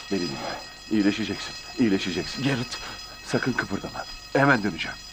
Beni dinle. İyileşeceksin. İyileşeceksin. Gerrit. Sakın kıpırdama. Hemen döneceğim.